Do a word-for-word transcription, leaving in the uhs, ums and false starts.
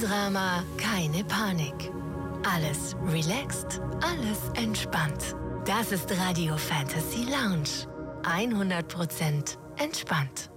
Drama, keine Panik. Alles relaxed, alles entspannt. Das ist Radio Fantasy Lounge. hundert Prozent entspannt.